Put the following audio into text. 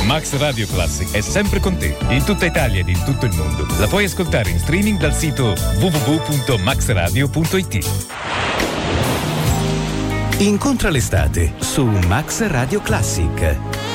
Max Radio Classic è sempre con te, in tutta Italia ed in tutto il mondo. La puoi ascoltare in streaming dal sito www.maxradio.it. Incontra l'estate su Max Radio Classic.